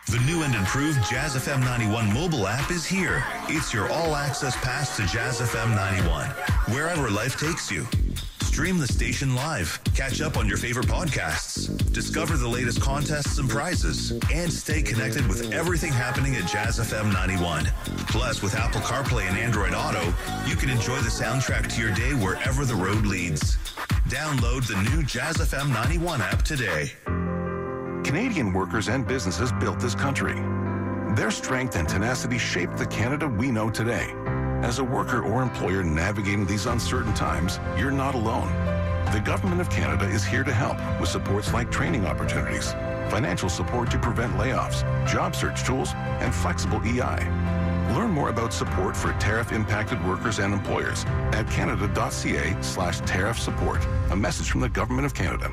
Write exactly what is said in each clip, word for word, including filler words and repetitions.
The new and improved Jazz F M ninety-one mobile app is here. It's your all-access pass to Jazz F M ninety-one, wherever life takes you. Stream the station live, catch up on your favorite podcasts, discover the latest contests and prizes, and stay connected with everything happening at Jazz F M ninety-one. Plus, with Apple CarPlay and Android Auto, you can enjoy the soundtrack to your day wherever the road leads. Download the new Jazz F M ninety-one app today. Canadian workers and businesses built this country. Their strength and tenacity shaped the Canada we know today. As a worker or employer navigating these uncertain times, you're not alone. The Government of Canada is here to help with supports like training opportunities, financial support to prevent layoffs, job search tools, and flexible E I. Learn more about support for tariff-impacted workers and employers at canada.ca slash tariff support. A message from the Government of Canada.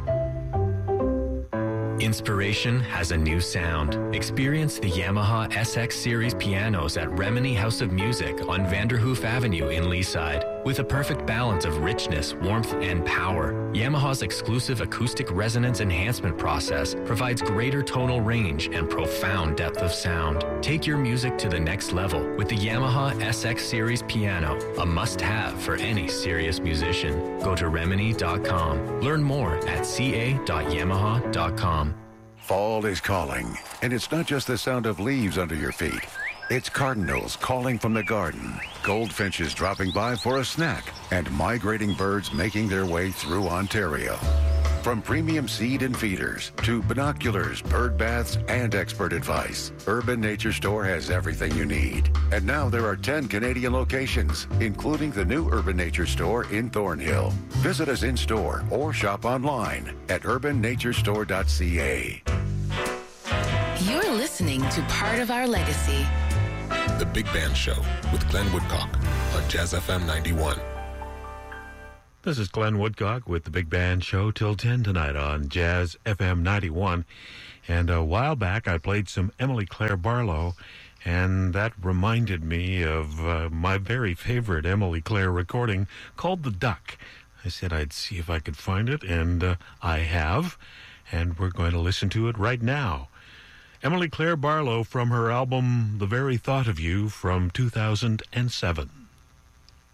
Inspiration has a new sound. Experience the Yamaha S X Series pianos at Remini House of Music on Vanderhoof Avenue in Leaside. With a perfect balance of richness, warmth, and power, Yamaha's exclusive acoustic resonance enhancement process provides greater tonal range and profound depth of sound. Take your music to the next level with the Yamaha S X Series piano, a must-have for any serious musician. Go to remini dot com. Learn more at c a dot yamaha dot com. Fall is calling, and it's not just the sound of leaves under your feet. It's cardinals calling from the garden, goldfinches dropping by for a snack, and migrating birds making their way through Ontario. From premium seed and feeders to binoculars, bird baths, and expert advice, Urban Nature Store has everything you need. And now there are ten Canadian locations, including the new Urban Nature Store in Thornhill. Visit us in-store or shop online at urban nature store dot c a. You're listening to Part of Our Legacy. The Big Band Show with Glenn Woodcock on Jazz F M ninety-one. This is Glenn Woodcock with the Big Band Show till ten tonight on Jazz F M ninety-one. And a while back I played some Emily Claire Barlow, and that reminded me of uh, my very favorite Emily Claire recording called The Duck. I said I'd see if I could find it, and uh, I have, and we're going to listen to it right now. Emily Claire Barlow from her album The Very Thought of You from two thousand seven.